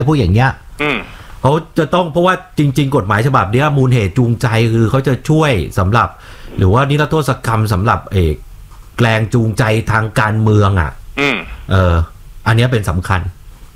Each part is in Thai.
พวกอย่างเงี้ยเขาจะต้องเพราะว่าจริงๆกฎหมายฉบับนี้มูลเหตุจูงใจคือเขาจะช่วยสำหรับหรือว่านิรโทษกรรมสำหรับแกลงจูงใจทางการเมืองอ่ะอันนี้เป็นสำคัญ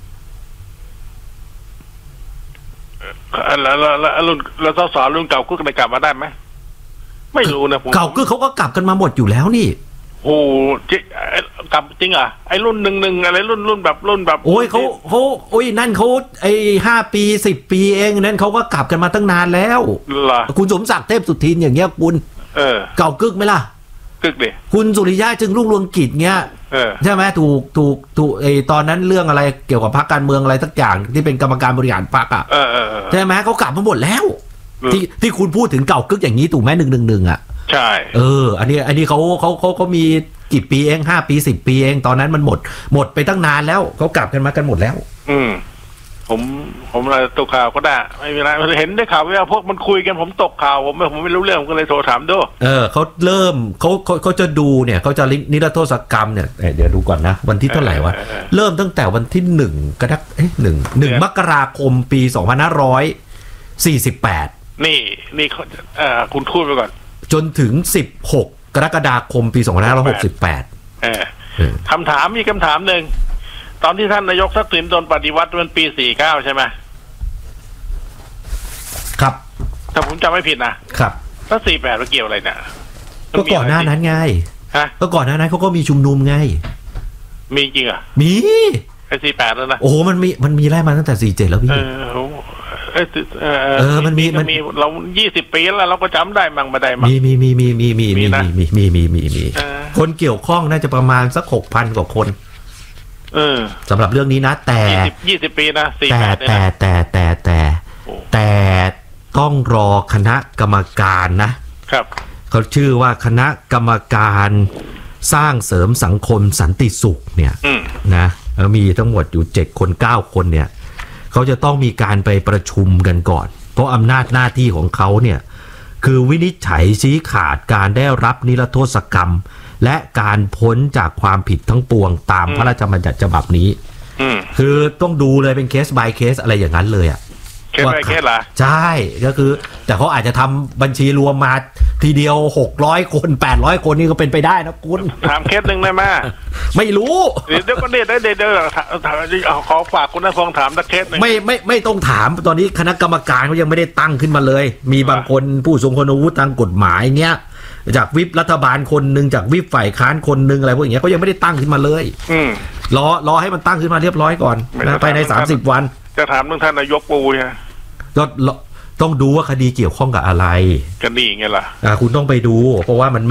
แล้วสสรุ่นเก่าก็ไปกลับมาได้ไหมไม่รู้นะผมเก่าก็เขาก็กลับกันมาหมดอยู่แล้วนี่โอ้กลับจริงอ่ะไอ้รุ่นหนึ่งอะไรรุ่นแบบโอ้ยเขาโอ้ยนั่นเขา5 ปี 10 ปีเองนั่นเขาก็กลับกันมาตั้งนานแล้วคุณสมศักดิ์เทพสุทินอย่างเงี้ยคุณเก่ากึกไหมล่ะกึกดิคุณสุริยะจึงรุ่งเรืองกิจเงี้ยใช่ไหมถูกตอนนั้นเรื่องอะไรเกี่ยวกับพรรคการเมืองอะไรสักอย่างที่เป็นกรรมการบริหารพรรคอ่ะใช่ไหมเขากลับมาหมดแล้วที่คุณพูดถึงเก่ากึกอย่างนี้ถูกไหม111อ่ะใช่อันนี้เขามีกี่ปีเอง5 ปี 10 ปีเองตอนนั้นมันหมดไปตั้งนานแล้วเขากลับกันมากันหมดแล้วผมอะไรตกข่าวก็ได้ไม่มีอะไรเห็นได้ข่าวว่าพวกมันคุยกันผมตกข่าวผมไม่รู้เรื่องผมก็เลยโทรถามด้วยเขาเริ่มเขาจะดูเนี่ยเขาจะนิรโทษกรรมเนี่ยเดี๋ยวดูก่อนนะวันที่เท่าไหร่วะเริ่มตั้งแต่วันที่1มกราคมปี2548 นี่คุณพูดไปก่อนจนถึง16กรกฎาคมปี2568 คำถามมีคำถามหนึ่งตอนที่ท่านนายกทักษิณโดนปฏิวัติเป็นปี49ใช่ไหมครับถ้าผมจำไม่ผิดนะครับแล้ว48มันเกี่ยวอะไรเนี่ยก็ก่อนหน้านั้นไงก็ก่อนหน้านั้นเขาก็มีชุมนุมไงมีจริงอ่ะมีไอ้48แล้วนะโอ้มันมีไล่มาตั้งแต่47แล้วพี่มันมีเรา20 ปีแล้วเราก็จำได้มั่งไม่ได้มั่งมีคนเกี่ยวข้องน่าจะประมาณสัก 6,000 กว่าคนสำหรับเรื่องนี้นะแต่ 20 ปีนะแต่ต้องรอคณะกรรมการนะครับเขาชื่อว่าคณะกรรมการสร้างเสริมสังคมสันติสุขเนี่ยนะแล้วมีทั้งหมดอยู่7 คน 9 คนเนี่ยเขาจะต้องมีการไปประชุมกันก่อนเพราะอำนาจหน้าที่ของเขาเนี่ยคือวินิจฉัยชี้ขาดการได้รับนิรโทษกรรมและการพ้นจากความผิดทั้งปวงตามพระราชบัญญัติฉบับนี้คือต้องดูเลยเป็นเคส by เคสอะไรอย่างนั้นเลยอ่ะเคส by เคสเหรอใช่ก็คือแต่เขาอาจจะทำบัญชีรวมมาทีเดียว600 คน800 คนนี่ก็เป็นไปได้นะคุณถามเคสหนึ่งได้ไหมไม่รู้เดี๋ยวก็เดี๋ยวขอฝากคุณนพงษ์ถามสักเคสหนึ่งไม่ต้องถามตอนนี้คณะกรรมการเขายังไม่ได้ตั้งขึ้นมาเลยมีบางคนผู้ทรงคุณวุฒิทางกฎหมายเนี้ยจากวิปรัฐบาลคนหนึ่งจากวิปฝ่ายค้านคนหนึ่งอะไรพวกอย่างเงี้ยเขายังไม่ได้ตั้งขึ้นมาเลยรอให้มันตั้งขึ้นมาเรียบร้อยก่อนนะภายใน30 วันจะถามเรื่องท่านนายกปูเนี่ยก็ต้องดูว่าคดีเกี่ยวข้องกับอะไรคดีไงล่ะคุณต้องไปดูเพราะว่ามัน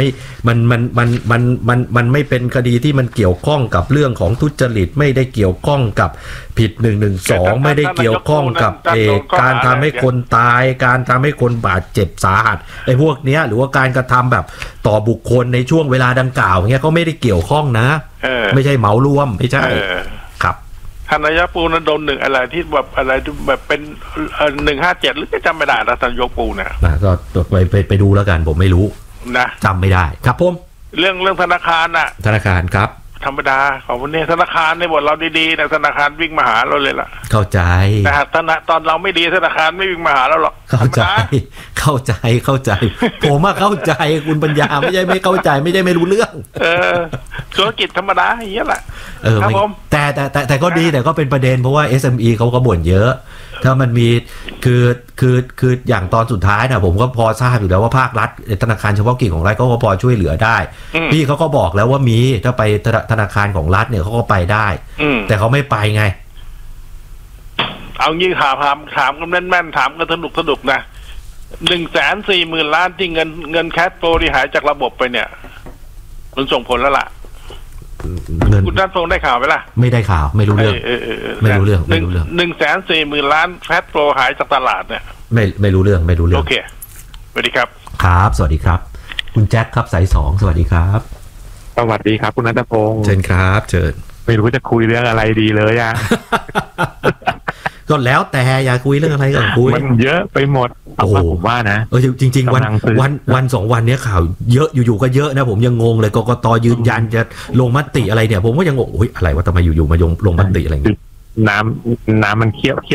ไม่เป็นคดีที่มันเกี่ยวข้องกับเรื่องของทุจริตไม่ได้เกี่ยวข้องกับผิด112ไม่ได้เกี่ยวข้องกับการทำให้คนตายการทำให้คนบาดเจ็บสาหัสไอ้พวกเนี้ยหรือว่าการกระทำแบบต่อบุคคลในช่วงเวลาดังกล่าวเงี้ยเขาไม่ได้เกี่ยวข้องนะไม่ใช่เหมารวมไม่ใช่ครับท่านนายกปูนั้นโดนอะไรที่แบบอะไรแบบเป็น157หรือจำไม่ได้นะท่านนายกปูเนี่ยก็ไปดูแล้วกันผมไม่รู้นะจำไม่ได้ครับผมเรื่องธนาคารธนาคารครับธรรมดาของวันนี้ธนาคารในบทเราดีๆนะธนาคารวิ่งมาหาเราเลยล่ะเข้าใจแต่ตอนเราไม่ดีธนาคารไม่วิ่งมาหาเราหรอกเข้าใจผมเข้าใจคุณปัญญาไม่ใช่ไม่เข้าใจไม่ใช่ไม่รู้เรื่องธุรกิจธรรมดาอย่างนี้แหละครับผมแต่ก็ดีแต่ก็เป็นประเด็นเพราะว่า SME เขาก็บ่นเยอะถ้ามันมีคืออย่างตอนสุดท้ายนะผมก็พอทราบอยู่แล้วว่าภาครัฐธนาคารเฉพาะกิจของรัฐก็พอช่วยเหลือได้พี่เขาก็บอกแล้วว่ามีถ้าไปธนาคารของรัฐเนี่ยเขาก็ไปได้แต่เขาไม่ไปไงเอางี้ถามกันแม่นๆถามกันสนุกนะ140,000 ล้านที่เงินแคชโฟลที่หายจากระบบไปเนี่ยมันส่งผลแล้วล่ะคุณท่านทรงได้ข่าวไหมล่ะไม่ได้ข่าวไม่รู้เรื่องไม่รู้เรื่อง 140,000 ล้านแคชโฟลหายจากตลาดเนี่ยไม่รู้เรื่องโอเคสวัสดีครับครับสวัสดีครับคุณแจ็คครับสาย2สวัสดีครับสวัสดีครับคุณณัฐพงษ์เชิญครับเชิญไม่รู้จะคุยเรื่องอะไรดีเลยอ่ะก็แล้วแต่อยากคุยเรื่องอะไรก็คุยมันเยอะไปหมดผมว่านะจริงๆวัน2 วันนี้ข่าวเยอะอยู่ๆก็เยอะนะผมยังงงเลยกกต.ยืนยันจะลงมติอะไรเนี่ยผมก็ยังงงอะไรว่าทำไมอยู่ๆมาลงมติอะไรอย่างนี้น้ำมันเคี่ยว